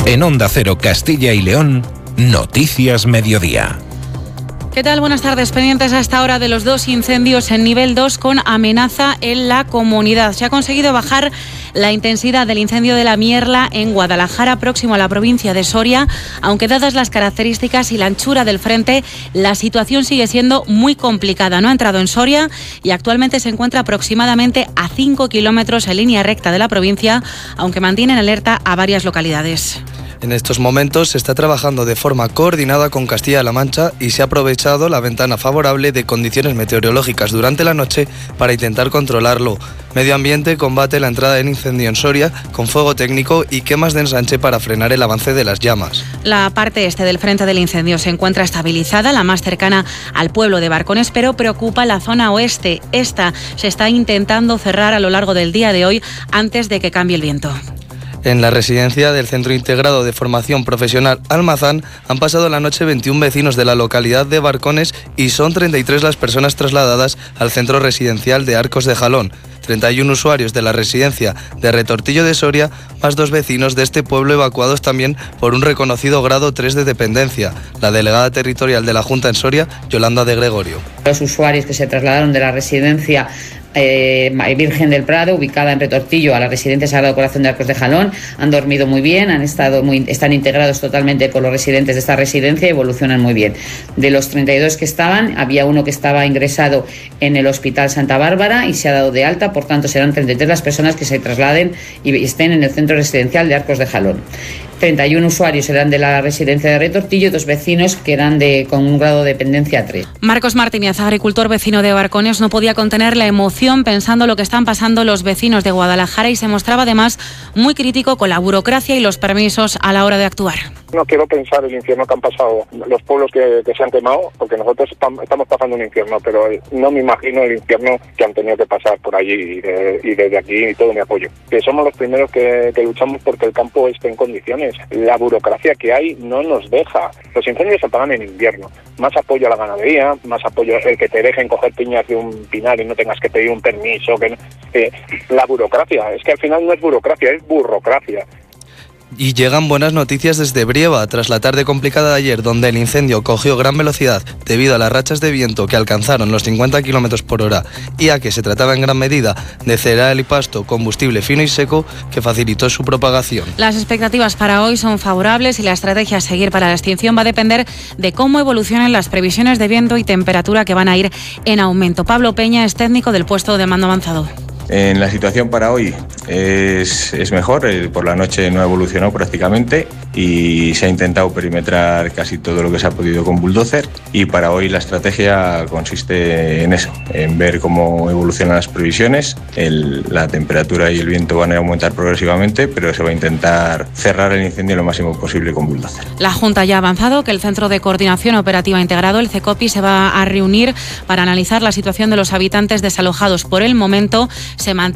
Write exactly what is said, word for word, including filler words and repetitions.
En Onda Cero Castilla y León, Noticias Mediodía. ¿Qué tal? Buenas tardes. Pendientes a esta hora de los dos incendios en nivel dos con amenaza en la comunidad. Se ha conseguido bajar la intensidad del incendio de la Mierla en Guadalajara, próximo a la provincia de Soria, aunque dadas las características y la anchura del frente, la situación sigue siendo muy complicada. No ha entrado en Soria y actualmente se encuentra aproximadamente a cinco kilómetros en línea recta de la provincia, aunque mantienen alerta a varias localidades. En estos momentos se está trabajando de forma coordinada con Castilla-La Mancha y se ha aprovechado la ventana favorable de condiciones meteorológicas durante la noche para intentar controlarlo. Medio Ambiente combate la entrada en incendio en Soria con fuego técnico y quemas de ensanche para frenar el avance de las llamas. La parte este del frente del incendio se encuentra estabilizada, la más cercana al pueblo de Barcones, pero preocupa la zona oeste. Esta se está intentando cerrar a lo largo del día de hoy antes de que cambie el viento. En la residencia del Centro Integrado de Formación Profesional Almazán han pasado la noche veintiún vecinos de la localidad de Barcones y son treinta y tres las personas trasladadas al centro residencial de Arcos de Jalón. treinta y uno usuarios de la residencia de Retortillo de Soria, más dos vecinos de este pueblo evacuados también por un reconocido grado tres de dependencia. La delegada territorial de la Junta en Soria, Yolanda de Gregorio. Los usuarios que se trasladaron de la residencia Eh, Virgen del Prado, ubicada en Retortillo, a la residencia Sagrado Corazón de Arcos de Jalón, han dormido muy bien, han estado muy, están integrados totalmente por los residentes de esta residencia y evolucionan muy bien. De los treinta y dos que estaban, había uno que estaba ingresado en el Hospital Santa Bárbara y se ha dado de alta, por tanto serán treinta y tres las personas que se trasladen y estén en el centro residencial de Arcos de Jalón. treinta y uno usuarios eran de la residencia de Retortillo y dos vecinos que eran de, con un grado de dependencia tres. Marcos Martínez, agricultor vecino de Barcones, no podía contener la emoción pensando lo que están pasando los vecinos de Guadalajara y se mostraba además muy crítico con la burocracia y los permisos a la hora de actuar. No quiero pensar el infierno que han pasado los pueblos que, que se han quemado, porque nosotros estamos pasando un infierno, pero no me imagino el infierno que han tenido que pasar por allí y, de, y desde aquí todo mi apoyo. Que somos los primeros que, que luchamos porque el campo esté en condiciones. La burocracia que hay no nos deja. Los incendios se apagan en invierno. Más apoyo a la ganadería, más apoyo el que te dejen coger piñas de un pinar y no tengas que pedir un permiso. Que, eh, la burocracia, es que al final no es burocracia, es burrocracia. Y llegan buenas noticias desde Brieva, tras la tarde complicada de ayer, donde el incendio cogió gran velocidad debido a las rachas de viento que alcanzaron los cincuenta kilómetros por hora y a que se trataba en gran medida de cereal y pasto, combustible fino y seco, que facilitó su propagación. Las expectativas para hoy son favorables y la estrategia a seguir para la extinción va a depender de cómo evolucionen las previsiones de viento y temperatura que van a ir en aumento. Pablo Peña es técnico del puesto de mando avanzado. En la situación para hoy es, es mejor, por la noche no ha evolucionado prácticamente y se ha intentado perimetrar casi todo lo que se ha podido con bulldozer y para hoy la estrategia consiste en eso, en ver cómo evolucionan las previsiones, el, la temperatura y el viento van a aumentar progresivamente, pero se va a intentar cerrar el incendio lo máximo posible con bulldozer. La Junta ya ha avanzado que el Centro de Coordinación Operativa Integrado, el CECOPI, se va a reunir para analizar la situación de los habitantes desalojados. Por el momento se mantiene